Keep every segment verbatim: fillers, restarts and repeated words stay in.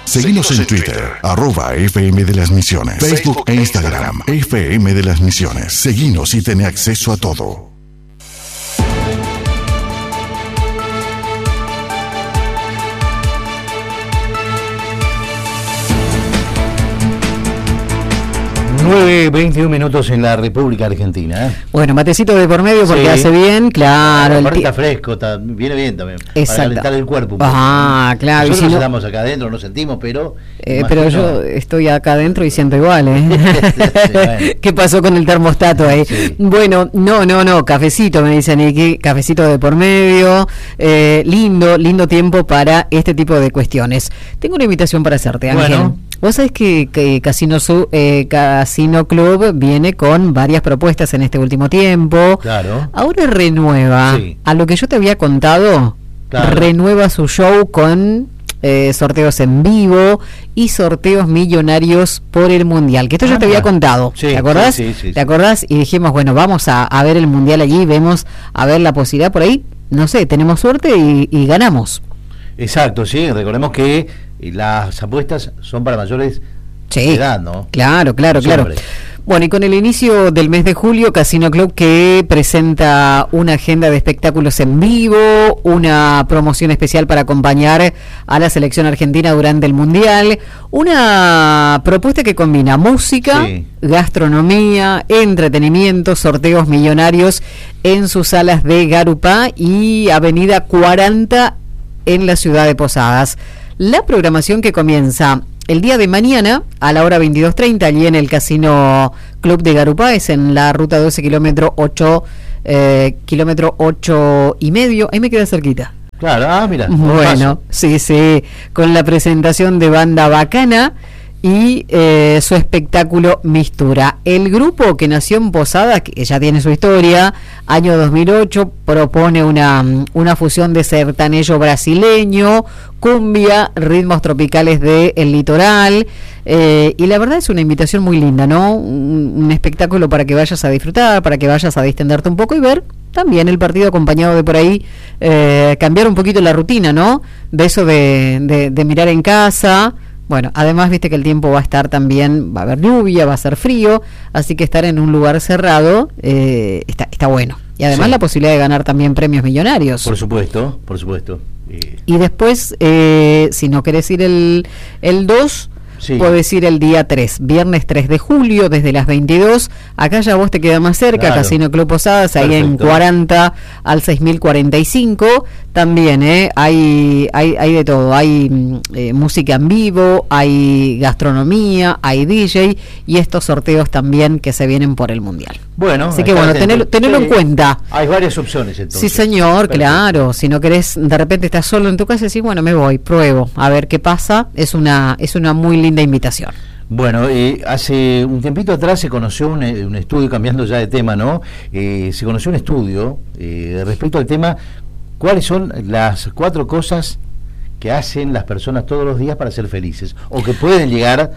Seguinos en Twitter, arroba F M de las Misiones, Facebook e Instagram, F M de las Misiones. Seguinos y ten acceso a todo. nueve veintiún minutos en la República Argentina. ¿eh? Bueno, matecito de por medio porque sí. hace bien, claro. El está fresco, está, viene bien también. Exacto. Para calentar el cuerpo. Un ah, poco. Claro. Nosotros si no, estamos acá adentro, no sentimos, pero... Eh, pero yo estoy acá adentro y siento igual, ¿eh? sí, bueno. ¿Qué pasó con el termostato ahí? Sí. Bueno, no, no, no, cafecito, me dicen aquí, cafecito de por medio. Eh, lindo, lindo tiempo para este tipo de cuestiones. Tengo una invitación para hacerte, Ángel. Bueno. Vos sabés que, que Casino, eh, Casino Club viene con varias propuestas en este último tiempo. Claro. Ahora renueva, sí. a lo que yo te había contado, claro. renueva su show con eh, sorteos en vivo y sorteos millonarios por el Mundial. Que esto ah, yo te había contado, sí, ¿te acordás? Sí, sí, sí, ¿Te acordás? Y dijimos, bueno, vamos a, a ver el Mundial allí, vemos a ver la posibilidad por ahí. No sé, tenemos suerte y, y ganamos. Exacto, sí, recordemos que las apuestas son para mayores sí, de edad, ¿no? Claro, claro, Siempre. claro. Bueno, y con el inicio del mes de julio, Casino Club que presenta una agenda de espectáculos en vivo, una promoción especial para acompañar a la selección argentina durante el Mundial, una propuesta que combina música, sí. gastronomía, entretenimiento, sorteos millonarios en sus salas de Garupá y Avenida cuarenta en la ciudad de Posadas. La programación que comienza el día de mañana a la hora veintidós treinta allí en el Casino Club de Garupá, es en la ruta doce, kilómetro ocho, eh, kilómetro ocho y medio, ahí me queda cerquita. Claro, ah, mira. Bueno, sí, sí, con la presentación de Banda Bacana y eh, su espectáculo Mistura. El grupo que nació en Posadas, que ya tiene su historia, año dos mil ocho, propone una, una fusión de sertanejo brasileño, cumbia, ritmos tropicales del litoral, eh, y la verdad es una invitación muy linda, ¿no? Un, un espectáculo para que vayas a disfrutar, para que vayas a distenderte un poco y ver también el partido acompañado de por ahí, eh, cambiar un poquito la rutina, ¿no? De eso de, de, de mirar en casa. Bueno, además viste que el tiempo va a estar también, va a haber lluvia, va a ser frío, así que estar en un lugar cerrado eh, está, está bueno. Y además sí. la posibilidad de ganar también premios millonarios. Por supuesto, por supuesto. Eh. Y después, eh, si no querés ir el, el dos, sí. podés ir el día tres, viernes tres de julio, desde las veintidós. Acá ya vos te queda más cerca, claro. Casino Club Posadas, ahí Perfecto. En cuarenta al seis mil cuarenta y cinco. También eh, hay, hay hay de todo, hay eh, música en vivo, hay gastronomía, hay D J y estos sorteos también que se vienen por el Mundial. Bueno, así que bueno, tenelo, tenelo sí. en cuenta. Hay varias opciones entonces. Sí señor, Perfecto. Claro, si no querés, de repente estás solo en tu casa y decís, bueno, me voy, pruebo, a ver qué pasa, es una, es una muy linda invitación. Bueno, eh, hace un tiempito atrás se conoció un, un estudio, cambiando ya de tema, ¿no? Eh, se conoció un estudio eh, respecto al tema. ¿Cuáles son las cuatro cosas que hacen las personas todos los días para ser felices? O que pueden llegar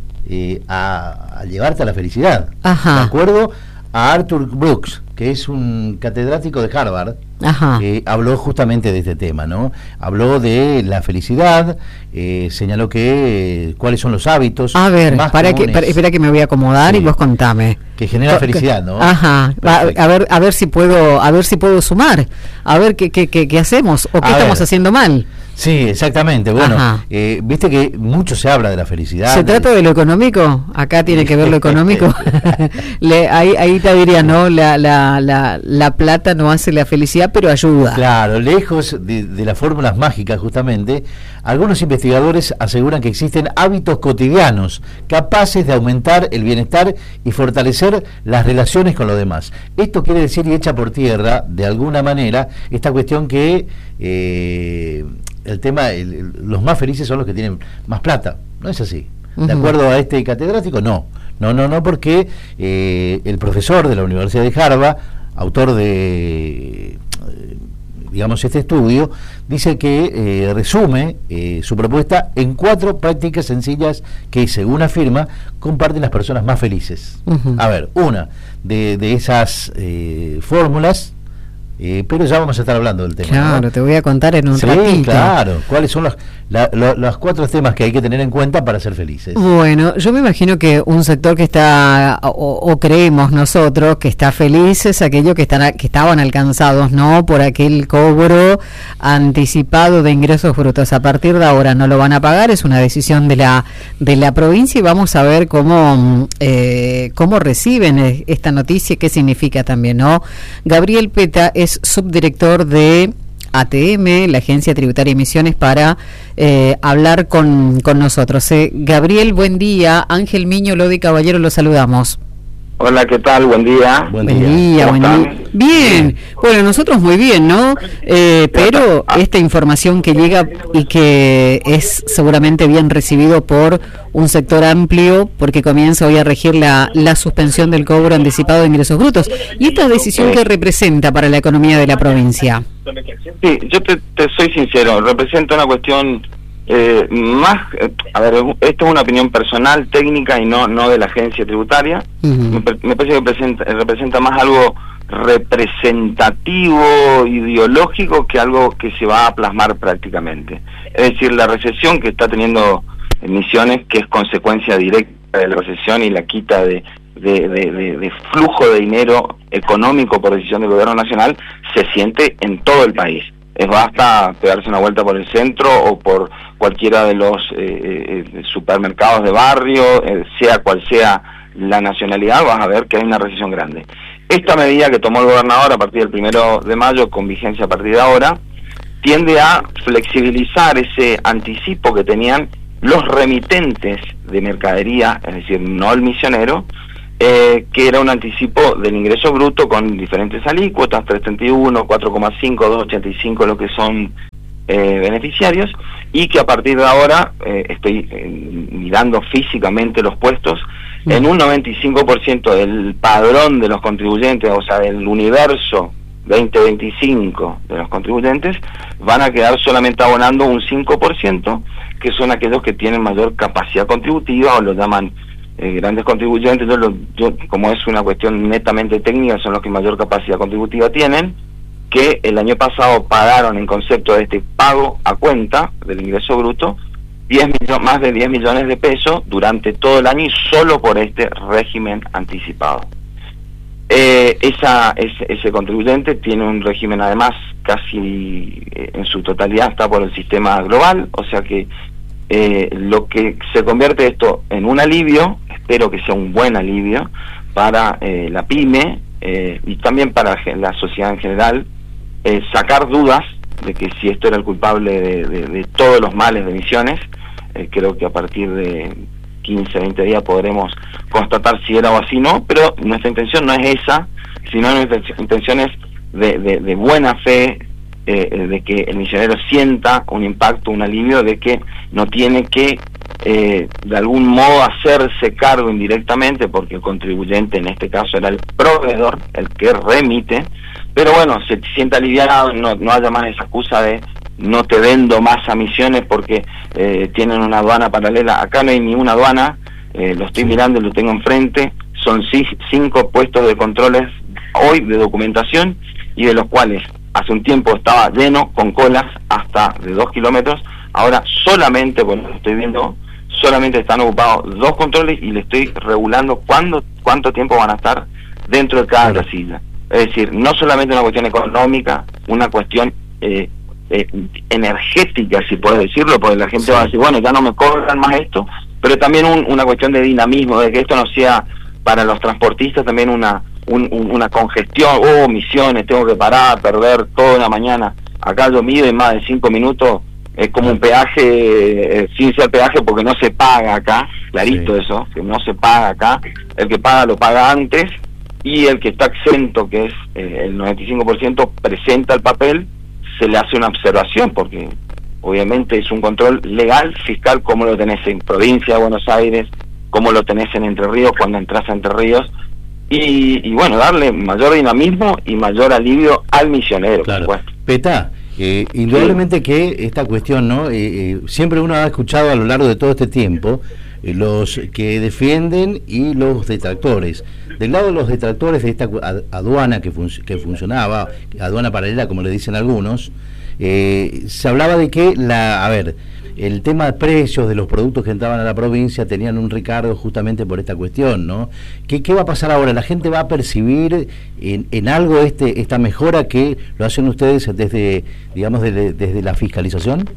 eh, a, a llevarte a la felicidad. Ajá. De acuerdo a Arthur Brooks, que es un catedrático de Harvard, Ajá. Eh, habló justamente de este tema, ¿no? Habló de la felicidad, eh, señaló que eh, cuáles son los hábitos a ver, más para comunes. que, para, espera que me voy a acomodar sí. y vos contame. Que genera felicidad, ¿no? Ajá. A, a ver, a ver si puedo, a ver si puedo sumar, a ver qué, qué, qué, qué hacemos o qué a estamos ver. haciendo mal. Sí, exactamente. Bueno, eh, viste que mucho se habla de la felicidad. ¿Se trata de lo económico? Acá tiene que ver lo económico. Le, ahí, ahí te diría, ¿no? La, la, la, la plata no hace la felicidad, pero ayuda. Claro, lejos de, de las fórmulas mágicas, justamente, algunos investigadores aseguran que existen hábitos cotidianos capaces de aumentar el bienestar y fortalecer las relaciones con los demás. Esto quiere decir, y echa por tierra, de alguna manera, esta cuestión que... Eh, el tema, el, el, los más felices son los que tienen más plata, ¿no es así? ¿De uh-huh. acuerdo a este catedrático? No, no, no, no, porque eh, el profesor de la Universidad de Harvard, autor de, eh, digamos, este estudio, dice que eh, resume eh, su propuesta en cuatro prácticas sencillas que, según afirma, comparten las personas más felices. Uh-huh. A ver, una de, de esas eh, fórmulas Eh, pero ya vamos a estar hablando del tema. Claro, ¿no? Te voy a contar en un sí, ratito. Claro, cuáles son los, la, la, los cuatro temas que hay que tener en cuenta para ser felices. Bueno, yo me imagino que un sector que está, o, o creemos nosotros, que está feliz es aquellos que, están, que estaban alcanzados, ¿no? Por aquel cobro anticipado de ingresos brutos. A partir de ahora no lo van a pagar, es una decisión de la, de la provincia y vamos a ver cómo, eh, cómo reciben esta noticia y qué significa también, ¿no? Gabriel Peta es subdirector de A T M, la Agencia Tributaria de Emisiones, para eh, hablar con, con nosotros. Eh, Gabriel, buen día. Ángel Miño, Lodi Caballero, lo saludamos. Hola, ¿qué tal? Buen día. Buen día, buen día. Buen día. Bien, bueno, nosotros muy bien, ¿no? Eh, pero esta información que llega y que es seguramente bien recibido por un sector amplio, porque comienza hoy a regir la, la suspensión del cobro anticipado de ingresos brutos. ¿Y esta decisión qué representa para la economía de la provincia? Sí, yo te, te soy sincero, representa una cuestión eh, más, eh, a ver, esto es una opinión personal, técnica y no no de la agencia tributaria. Uh-huh. me, me parece que representa, representa más algo representativo, ideológico, que algo que se va a plasmar prácticamente. Es decir, la recesión que está teniendo Misiones, que es consecuencia directa de la recesión y la quita de De, de, de, de flujo de dinero económico por decisión del gobierno nacional, se siente en todo el país. Es basta pegarse una vuelta por el centro o por cualquiera de los eh, eh, supermercados de barrio, eh, sea cual sea la nacionalidad, vas a ver que hay una recesión grande. Esta medida que tomó el gobernador a partir del primero de mayo, con vigencia a partir de ahora, tiende a flexibilizar ese anticipo que tenían los remitentes de mercadería, es decir, no el misionero, Eh, que era un anticipo del ingreso bruto con diferentes alícuotas, tres treinta y uno, cuatro coma cinco, dos ochenta y cinco, lo que son eh, beneficiarios, y que a partir de ahora, eh, estoy eh, mirando físicamente los puestos, mm. en un noventa y cinco por ciento del padrón de los contribuyentes, o sea, del universo veinte veinticinco de los contribuyentes, van a quedar solamente abonando un cinco por ciento, que son aquellos que tienen mayor capacidad contributiva, o lo llaman Eh, grandes contribuyentes. Yo, lo, yo, como es una cuestión netamente técnica, son los que mayor capacidad contributiva tienen, que el año pasado pagaron en concepto de este pago a cuenta del ingreso bruto diez millones, más de diez millones de pesos durante todo el año, y solo por este régimen anticipado. Eh, esa ese, ese contribuyente tiene un régimen además casi eh, en su totalidad está por el sistema global, o sea que Eh, lo que se convierte esto en un alivio, espero que sea un buen alivio para eh, la pyme eh, y también para la sociedad en general, eh, sacar dudas de que si esto era el culpable de, de, de todos los males de Misiones. Eh, creo que a partir de quince, veinte días podremos constatar si era o así no, pero nuestra intención no es esa, sino nuestra intención es de, de, de buena fe, Eh, de que el misionero sienta un impacto, un alivio, de que no tiene que eh, de algún modo hacerse cargo indirectamente, porque el contribuyente en este caso era el proveedor, el que remite, pero bueno, se sienta aliviado, no, no haya más esa excusa de no te vendo más a Misiones porque eh, tienen una aduana paralela. Acá no hay ni una aduana, eh, lo estoy mirando, lo tengo enfrente, son cinco puestos de controles hoy de documentación, y de los cuales hace un tiempo estaba lleno, con colas hasta de dos kilómetros. Ahora solamente, bueno, lo estoy viendo, solamente están ocupados dos controles, y le estoy regulando cuándo, cuánto tiempo van a estar dentro de cada casilla. Es decir, no solamente una cuestión económica, una cuestión eh, eh, energética, si puedes decirlo, porque la gente sí. va a decir, bueno, ya no me cobran más esto, pero también un, una cuestión de dinamismo, de que esto no sea para los transportistas también una Un, un, una congestión, oh, Misiones, tengo que parar, perder toda una mañana. Acá yo mido en más de cinco minutos, es como un peaje, eh, sin ser peaje, porque no se paga acá, clarito sí. Eso, que no se paga acá, el que paga lo paga antes, y el que está exento, que es eh, el noventa y cinco por ciento, presenta el papel, se le hace una observación, porque obviamente es un control legal, fiscal, como lo tenés en provincia de Buenos Aires, como lo tenés en Entre Ríos, cuando entras a Entre Ríos. Y, y bueno, darle mayor dinamismo y mayor alivio al misionero. Claro. Peta, eh, indudablemente sí. que esta cuestión, ¿no? Eh, eh, siempre uno ha escuchado a lo largo de todo este tiempo los que defienden y los detractores. Del lado de los detractores de esta aduana que, fun que funcionaba, aduana paralela como le dicen algunos, eh, se hablaba de que la, a ver, el tema de precios de los productos que entraban a la provincia tenían un recargo justamente por esta cuestión, ¿no? ¿Qué, qué va a pasar ahora? ¿La gente va a percibir en, en algo este esta mejora que lo hacen ustedes desde, digamos, desde, desde la fiscalización?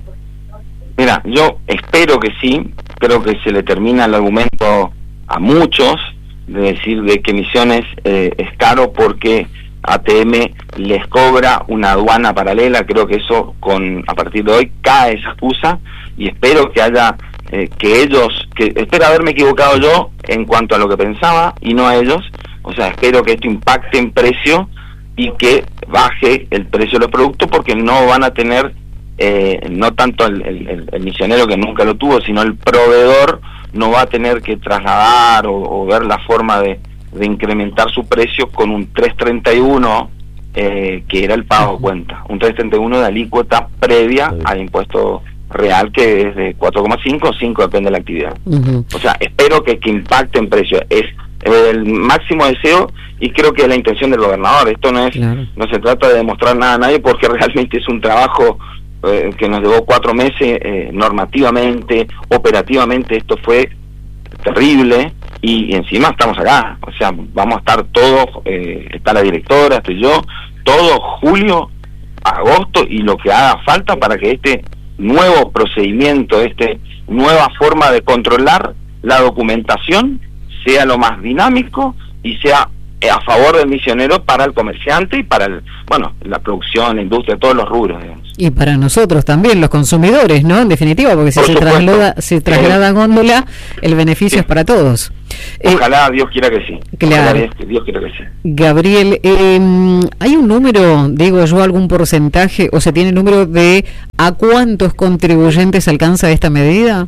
Mira, yo espero que sí, creo que se le termina el argumento a muchos de decir de que Misiones eh, es caro porque A T M les cobra una aduana paralela. Creo que eso, con a partir de hoy, cae esa excusa, y espero que haya, eh, que ellos, que espero haberme equivocado yo en cuanto a lo que pensaba y no a ellos, o sea, espero que esto impacte en precio y que baje el precio de los productos, porque no van a tener, eh, no tanto el, el, el misionero, que nunca lo tuvo, sino el proveedor no va a tener que trasladar o, o ver la forma de de incrementar su precio con un tres treinta y uno, eh, que era el pago de cuenta, un tres treinta y uno de alícuota previa al impuesto real, que es de cuatro coma cinco o cinco, depende de la actividad. Uh-huh. O sea, espero que, que impacte en precio, es el máximo deseo, y creo que es la intención del gobernador. Esto no es, claro, no se trata de demostrar nada a nadie, porque realmente es un trabajo eh, que nos llevó cuatro meses, eh, normativamente, operativamente esto fue terrible. Y encima estamos acá, o sea, vamos a estar todos, eh, está la directora, estoy yo, todo julio, agosto y lo que haga falta para que este nuevo procedimiento, este nueva forma de controlar la documentación sea lo más dinámico y sea a favor del misionero para el comerciante y para el, bueno, la producción, la industria, todos los rubros, digamos. Y para nosotros también, los consumidores, ¿no? En definitiva, porque si Por se traslada, se traslada a góndola, el beneficio sí. es para todos. Ojalá eh, Dios quiera que sí. Claro. Ojalá Dios quiera que sí. Gabriel, eh, ¿hay un número, digo yo, algún porcentaje, o se tiene número de a cuántos contribuyentes alcanza esta medida?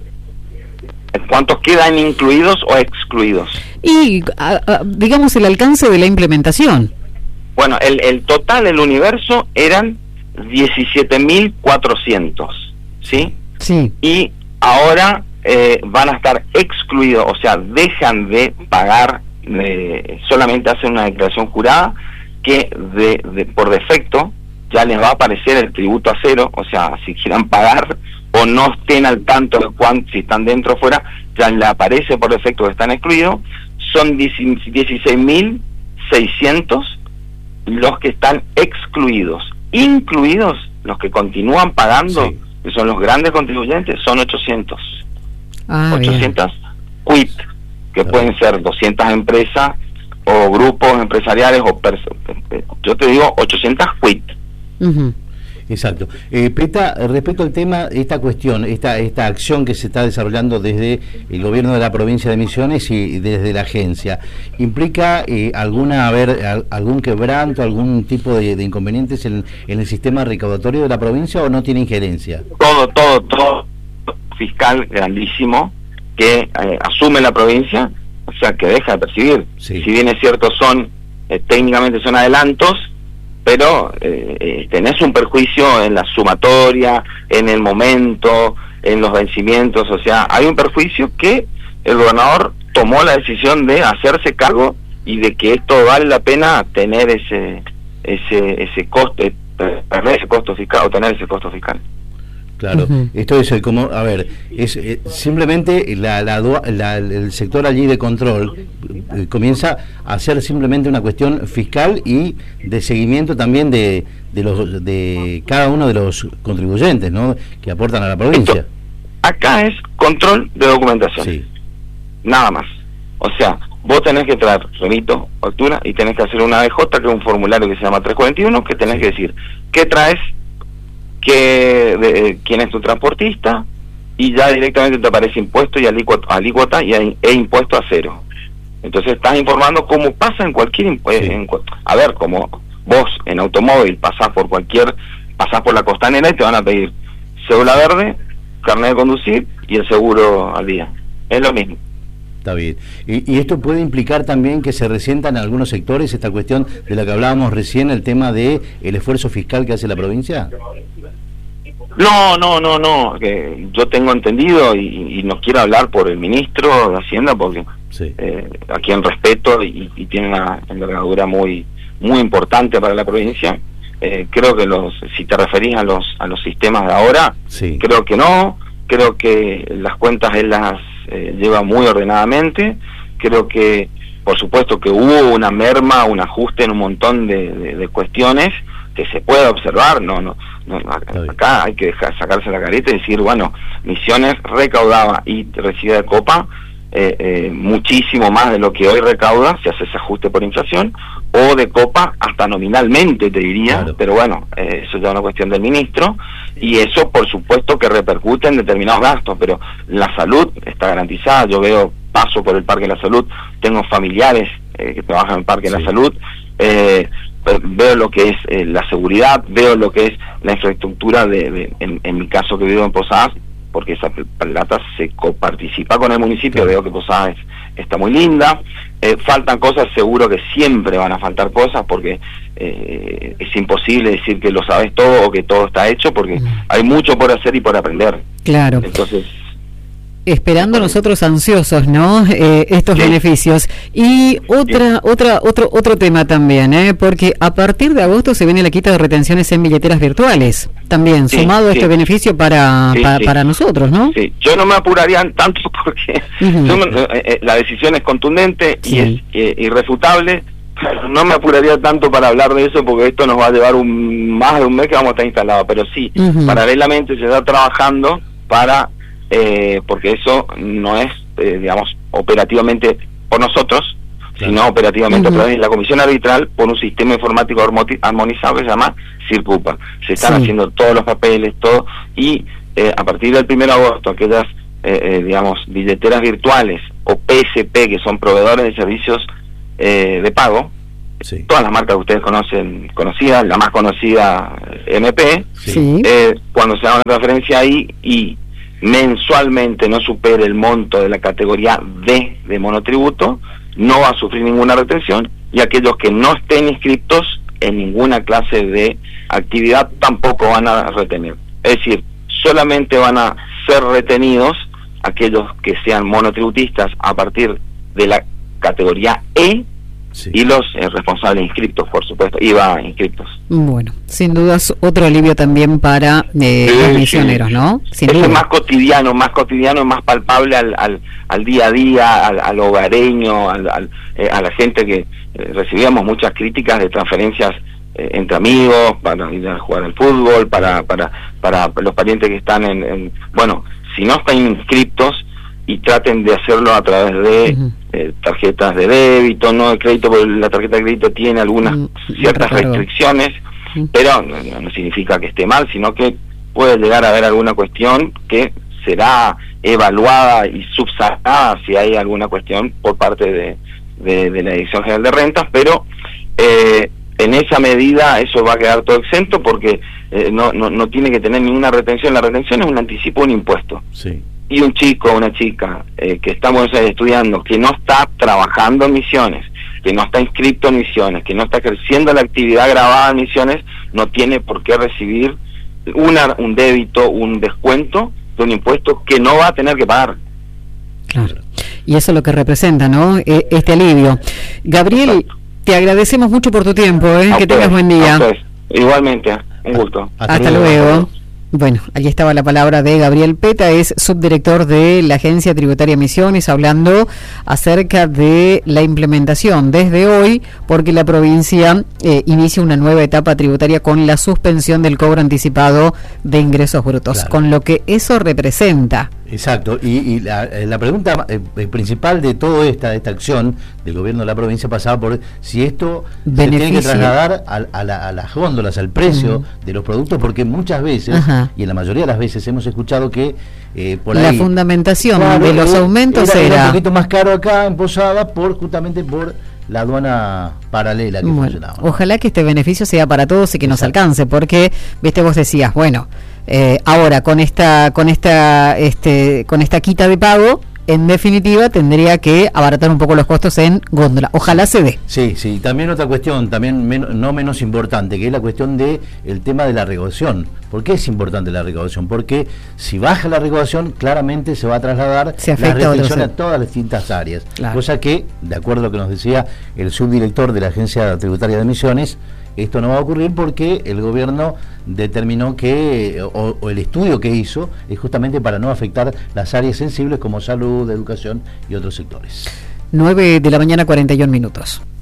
¿Cuántos quedan incluidos o excluidos? Y, a, a, digamos, el alcance de la implementación. Bueno, el, el total, el universo, eran diecisiete mil cuatrocientos, ¿sí? Sí. Y ahora eh, van a estar excluidos, o sea, dejan de pagar, eh, solamente hacen una declaración jurada, que de, de por defecto ya les va a aparecer el tributo a cero, o sea, si quieran pagar o no estén al tanto de cuánto, si están dentro o fuera, ya le aparece por defecto que están excluidos. Son dieciséis mil seiscientos los que están excluidos. Incluidos los que continúan pagando, sí, que son los grandes contribuyentes, son ochocientos. Ah, ochocientos quit, que ah, pueden ser doscientas empresas o grupos empresariales, o yo te digo ochocientos quit. Uh-huh. Exacto. Eh, Peta, respecto al tema, esta cuestión, esta esta acción que se está desarrollando desde el gobierno de la provincia de Misiones y desde la agencia, ¿implica eh, alguna, a ver, a, algún quebranto, algún tipo de, de inconvenientes en, en el sistema recaudatorio de la provincia, o no tiene injerencia? Todo, todo, todo fiscal grandísimo que eh, asume la provincia, o sea, que deja de percibir. Sí. Si bien es cierto, son eh, técnicamente son adelantos, pero eh, eh, tenés un perjuicio en la sumatoria, en el momento, en los vencimientos, o sea, hay un perjuicio que el gobernador tomó la decisión de hacerse cargo y de que esto vale la pena tener ese ese ese costo, perder ese costo fiscal o tener ese costo fiscal. Claro, uh-huh. Esto es el como, a ver, es eh, simplemente la, la, la, el sector allí de control eh, comienza a ser simplemente una cuestión fiscal y de seguimiento también de, de los de cada uno de los contribuyentes, ¿no?, que aportan a la provincia. Esto, acá es control de documentación, sí, nada más. O sea, vos tenés que traer remito, factura, y tenés que hacer una D J, que es un formulario que se llama tres cuarenta y uno, que tenés sí. que decir qué traes, que de, quién es tu transportista, y ya directamente te aparece impuesto y alícuota, alícuota y e impuesto a cero. Entonces estás informando cómo pasa en cualquier impuesto. Sí. A ver, como vos en automóvil pasás por cualquier, pasás por la costanera y te van a pedir cédula verde, carnet de conducir y el seguro al día. Es lo mismo. Está bien. Y, y esto puede implicar también que se resientan en algunos sectores esta cuestión de la que hablábamos recién, el tema de el esfuerzo fiscal que hace la provincia. No, no, no, no. Que yo tengo entendido y, y no quiero hablar por el ministro de Hacienda porque sí. eh, a quien respeto y, y tiene una envergadura muy muy importante para la provincia. Eh, creo que los, si te referís a los a los sistemas de ahora, sí. creo que no. Creo que las cuentas él las eh, lleva muy ordenadamente. Creo que, por supuesto, que hubo una merma, un ajuste en un montón de, de, de cuestiones que se puede observar. No, no, no acá hay que dejar, sacarse la careta y decir, bueno, Misiones recaudaba y recibía de Copa eh, eh, muchísimo más de lo que hoy recauda, si hace ese ajuste por inflación, o de Copa hasta nominalmente, te diría, claro. pero bueno, eh, eso ya es una cuestión del ministro, y eso por supuesto que repercute en determinados gastos, pero la salud está garantizada. Yo veo, paso por el Parque de la Salud, tengo familiares eh, que trabajan en el Parque sí. de la Salud, eh, veo lo que es eh, la seguridad, veo lo que es la infraestructura de, de en, en mi caso que vivo en Posadas, porque esa plata se coparticipa con el municipio, claro. veo que Posadas está muy linda, eh, faltan cosas, seguro que siempre van a faltar cosas, porque eh, es imposible decir que lo sabes todo o que todo está hecho, porque mm. hay mucho por hacer y por aprender. Claro. Entonces, esperando nosotros ansiosos, ¿no? Eh, estos sí. beneficios. Y otra, sí. otra, otro, otro tema también, ¿eh? Porque a partir de agosto se viene la quita de retenciones en billeteras virtuales, también, sí, sumado sí. este beneficio para, sí, pa, sí. para nosotros, ¿no? Sí, yo no me apuraría tanto porque uh-huh. yo, eh, eh, la decisión es contundente sí. y es eh, irrefutable. No me apuraría tanto para hablar de eso porque esto nos va a llevar un más de un mes que vamos a estar instalados, pero sí, uh-huh. paralelamente se está trabajando para Eh, porque eso no es, eh, digamos, operativamente por nosotros, claro. sino operativamente uh-huh. a través de la Comisión Arbitral por un sistema informático armonizado que se llama Circupa. Se están sí. haciendo todos los papeles, todo, y eh, a partir del primero de agosto, aquellas, eh, eh, digamos, billeteras virtuales o P S P, que son proveedores de servicios eh, de pago, sí. todas las marcas que ustedes conocen, conocidas, la más conocida, M P, sí. eh, cuando se da una transferencia ahí y mensualmente no supere el monto de la categoría D de monotributo, no va a sufrir ninguna retención, y aquellos que no estén inscritos en ninguna clase de actividad tampoco van a retener. Es decir, solamente van a ser retenidos aquellos que sean monotributistas a partir de la categoría E, sí. y los eh, responsables inscriptos, por supuesto, I V A inscriptos. Bueno, sin dudas otro alivio también para eh, sí, los misioneros, sí. ¿no? Sin Eso duda. es más cotidiano, más cotidiano, más palpable al, al, al día a día, al, al hogareño, al, al, eh, a la gente que eh, recibíamos muchas críticas de transferencias eh, entre amigos, para ir a jugar al fútbol, para para para los parientes que están en, en bueno, si no están inscriptos, y traten de hacerlo a través de uh-huh. eh, tarjetas de débito, no de crédito, porque la tarjeta de crédito tiene algunas uh-huh. ciertas restricciones, uh-huh. pero no, no significa que esté mal, sino que puede llegar a haber alguna cuestión que será evaluada y subsanada si hay alguna cuestión por parte de, de, de la Dirección General de Rentas, pero eh, en esa medida eso va a quedar todo exento porque eh, no, no, no tiene que tener ninguna retención. La retención es un anticipo de un impuesto. Sí. Y un chico o una chica eh, que está en Buenos Aires estudiando, que no está trabajando en Misiones, que no está inscrito en Misiones, que no está ejerciendo la actividad grabada en Misiones, no tiene por qué recibir una, un débito, un descuento de un impuesto que no va a tener que pagar. Claro. Y eso es lo que representa, ¿no? E- este alivio. Gabriel, exacto. Te agradecemos mucho por tu tiempo, ¿eh? Que tengas buen día. Igualmente, un gusto. Hasta, Hasta luego. luego. Bueno, allí estaba la palabra de Gabriel Peta, es subdirector de la Agencia Tributaria Misiones, hablando acerca de la implementación desde hoy, porque la provincia eh, inicia una nueva etapa tributaria con la suspensión del cobro anticipado de ingresos brutos, claro. con lo que eso representa. Exacto, y, y la, la pregunta eh, principal de toda esta, esta acción del gobierno de la provincia pasaba por si esto Beneficio. se tiene que trasladar a, a, la, a las góndolas, al precio uh-huh. de los productos, porque muchas veces, uh-huh. y en la mayoría de las veces hemos escuchado que eh, por la ahí... La fundamentación claro, de los aumentos era, era... era un poquito más caro acá en Posadas, por, justamente por la aduana paralela que bueno, funcionaba. Ojalá que este beneficio sea para todos y que Exacto. nos alcance, porque, viste, vos decías, bueno... Eh, ahora con esta con esta este con esta quita de pago en definitiva tendría que abaratar un poco los costos en góndola. Ojalá se dé. Sí, sí. También otra cuestión, también men- no menos importante, que es la cuestión de el tema de la recaudación. ¿Por qué es importante la recaudación? Porque si baja la recaudación, claramente se va a trasladar Se la afecta a restricción otros- a todas las distintas áreas. Claro. Cosa que, de acuerdo a lo que nos decía el subdirector de la Agencia Tributaria de Misiones, esto no va a ocurrir porque el gobierno determinó que, o, o el estudio que hizo, es justamente para no afectar las áreas sensibles como salud, educación y otros sectores. nueve de la mañana, cuarenta y un minutos.